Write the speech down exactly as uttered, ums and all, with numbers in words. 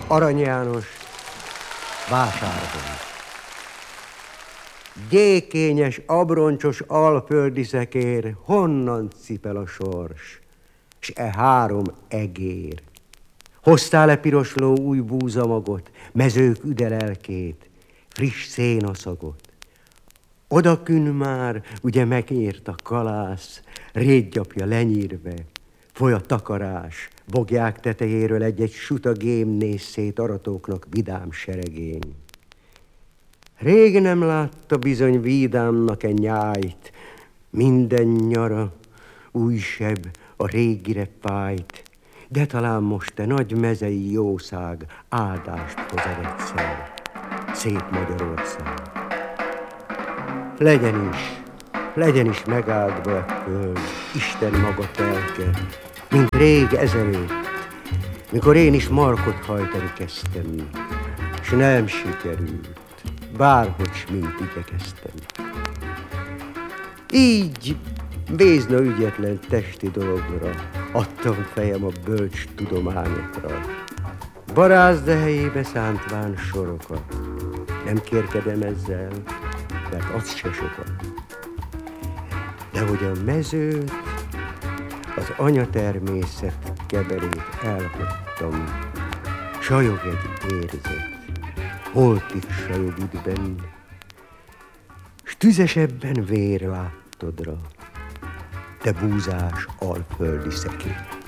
Arany János, vásárban. Gyékényes, abroncsos alföldi szekér, honnan cipel a sors, s e három egér? Hoztál-e pirosló új búzamagot, mezők üdelelkét, friss szénaszagot? Odakün már, ugye megért a kalász, rétgyapja lenyírve, foly a takarás, bogják tetejéről egy-egy suta gém néz szét aratóknak vidám seregén. Rég nem látta bizony vídámnak e nyájt, minden nyara, új seb, a régire fájt, de talán most te nagy mezei jószág áldást hozad egyszer, szép Magyarország. Legyen is, legyen is megáldva a föld, Isten maga telke, mint rég ezelőtt, mikor én is markot hajtani kezdtem, s nem sikerült, bárhogy s mint igyekeztem. Így bézna ügyetlen testi dologra adtam fejem a bölcs tudományokra. Barázda helyébe szántván sorokat, nem kérkedem ezzel, mert az se sokat. De hogy a mezőt, az anyatermészet keberét elhagytam, sajog egy érzet, holtig sajog ügyben, s tüzesebben vér láttodra, te búzás alföldi szekér.